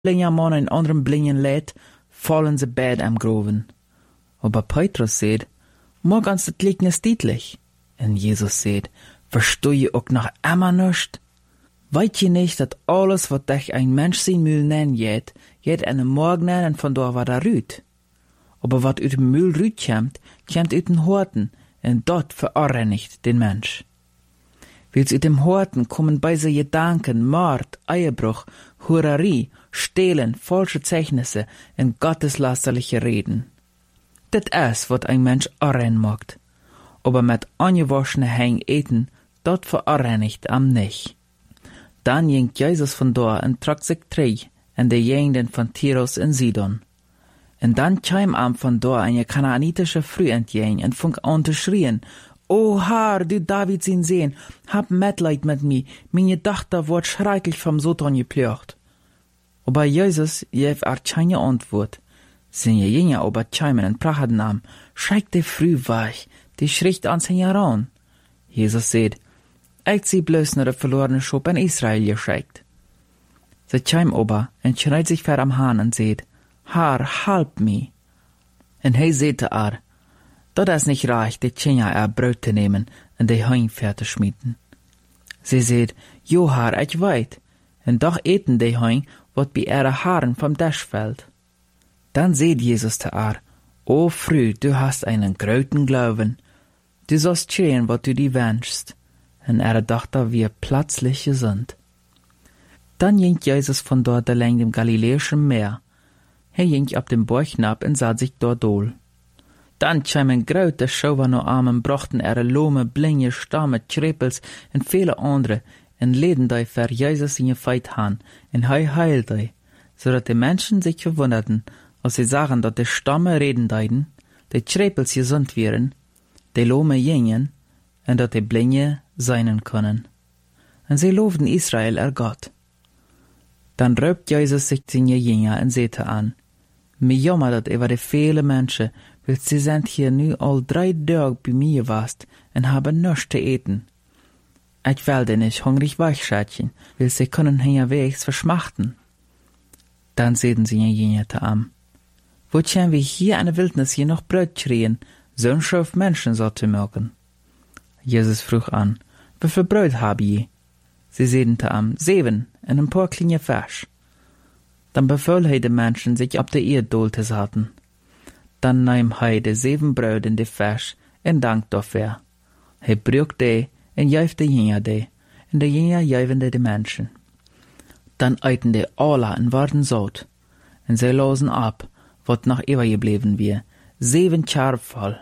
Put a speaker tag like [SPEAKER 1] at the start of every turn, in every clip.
[SPEAKER 1] blinger Mann en anderen blinden Leid, fallen sie beide am Groven. Aber Petrus sagt, mag uns das Gleichnis deutlich. Und Jesus sagt, versteh je auch noch immer nicht? Weet je nicht, dass alles, was dich ein Mensch sein Mühl nennen jet in den Morgen nennen von da war da rüt. Aber wat uit dem Mühl rüt kommt uit den Horten, und dort verarrenigt den Mensch. Wils uit dem Horten kommen bei se Gedanken, Mord, Ehebruch, Hurerie, Stehlen, falsche Zeichnisse und gotteslästerliche Reden. Das ist, wat ein Mensch arren macht. Aber mit angewaschene Hängen eten, dort verarrenigt am nicht. Dann ging Jesus von da und trug sich terug in die Gegenden von Tyrus und Sidon. Und dann kam am von da eine kanaanitische Frau entgegen und fing an zu schrien, O Herr, du David sein Sohn, hab Mitleid mit mir, meine Tochter wird schrecklich vom Satan geplagt. Aber Jesus gab ihr keine Antwort. Seine Jünger aber kamen und brachten ihm, schreckt die Frau weg, die schricht ans heran. Jesus sagt, ich sie bloß nur der verlorene Schub in Israel geschickt. Sie kam aber und schreit sich vor am Hahn und sagt, Herr, help me. Und er sagte ihr, dat is nicht recht, die Kinder ihr Brot zu nehmen und die Heim zu schmieden. Sie sagt, Jo Herr, ich weiß, und doch eten die Heim, wat bei ihre Haaren vom Tisch fällt. Dann sagt Jesus zu ihr, O Frau, du hast einen großen Glauben, du sollst geschehen, wat du dir wünschst. Und ihre Tochter wird plötzlich gesund. Dann ging Jesus von dort entlang dem Galiläischen Meer. Er ging ab dem Berg hinab und sah sich dort dohl. Dann kamen große Schauer noch Armen, brachten ihre Lohme, Blinge, Stamme, Trepels und viele andere, und leden die für Jesus in ihr Feit han, und heilt die, so dass die Menschen sich verwunderten, als sie sahen, dass die Stamme reden deiden, die Trepels gesund wären, die Lohme gingen, und dass die Blinge seinen können. Und sie lobten Israel, ihr Gott. Dann raubt Jesus sich seine Jünger und sagte an, mir jammert über die viele Menschen, weil sie sind hier nu all 3 Tage bei mir gewesen und haben nichts zu eten. Ich will denn nicht hungrig weichschätchen, weil sie können hier wegs verschmachten. Dann sagten sie ihr Jünger zu ihm, wo können wir hier in der Wildnis hier noch Brot kriegen, so ein Schaf Menschen so zu mögen? Jesus frug an, wie viel Brot hab je? Sie sagten zu ihm, 7 und ein paar kleine Fisch. Dann befahl er den Menschen, sich auf der Erde zu setzen. Dann nahm er die 7 Brot und die Fisch und dank dafür. Er brach die und gab die Jünger die, und die Jünger gaben die Menschen. Dann eiten die alle und waren satt, und sie losen ab, was noch übergeblieben war, 7 Körbe voll.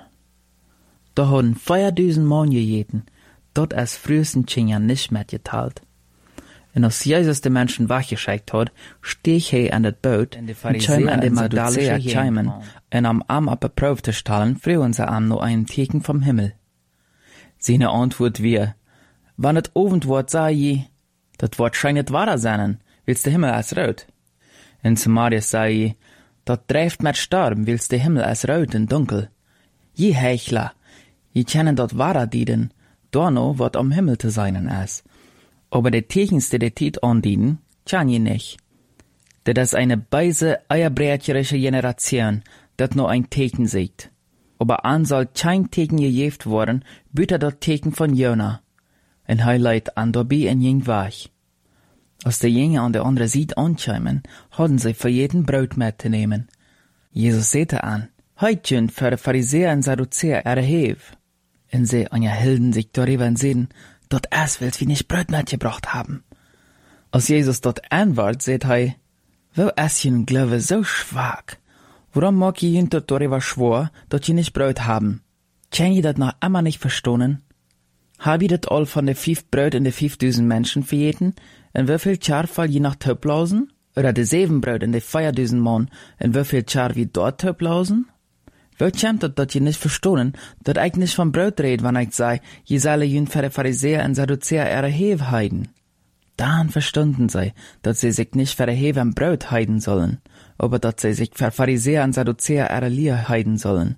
[SPEAKER 1] Da haben 4000 Mann gegessen, dort als frühesten Kinder nicht mitgeteilt. Und als Jesus die Menschen weggeschickt hat, stieg er an das Boot und kam an die Magdalene kamen, und am Arm ab Probe zu stellen, fragen sie ihm noch einen Teken vom Himmel. Seine Antwort war, wann es Abend wird, sei je, das Wort scheint wahr sein, willst der Himmel als rot. Und zu Marius sei je, das dreift mit Sturm, willst der Himmel als rot und dunkel. Je Heuchler, je kennen dort wahrer dienen, da noch wat am Himmel zu sein ist. Aber die Tekens, die Tit andienen, kann je nicht. Das ist eine beise, eierbrecherische Generation, dat nur ein Teken sieht. Aber an soll kein Teken gejeft worden, büter das Teken von Jona. Und er leidt an dabei en jing weich. Als die Jünger an der andere Seite ankämen, hatten sie für jeden Brot mitzunehmen. Jesus sagte an, heute für die Pharisäer und Sadduzäer erheb. Und sie hielten sich darüber und sagten, dort es willst wie nicht Brot mitgebracht haben. Als Jesus dort antwortet, sagt er, wo ist ihr Glaube so schwach? Warum mag ihr dort darüber schwor, dass ihr nicht Brot haben? Kann ihr das noch immer nicht verstehen? Hab ihr das all von den 5 Brot und den 5000 Menschen verjeten? Und wie viel Char fall je nach Töpplausen? Oder die 7 Brot und die 4000 Mann, und wie viel Char wie dort Töpplausen? Wo kommt das, dass ihr nicht verstehen, dass ich nicht vom Brot red, wenn ich sei, je solle jün für die Pharisäer und Sadduzäer ihre Hev heiden? Dann verstunden sie, dass sie sich nicht für die Hev am Brot heiden sollen, aber dass sie sich für Pharisäer und Sadduzäer ihre Lier heiden sollen.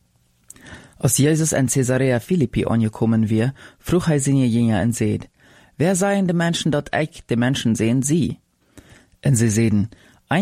[SPEAKER 1] Als Jesus in Caesarea Philippi angekommen war, frug er seine Jünger und sagt, wer seien die Menschen, dass ich die Menschen sehen, sie? Und sie sagten,